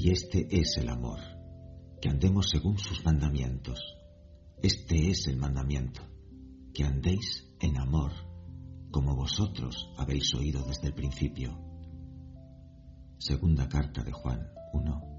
Y este es el amor, que andemos según sus mandamientos. Este es el mandamiento, que andéis en amor, como vosotros habéis oído desde el principio. Segunda carta de Juan 1.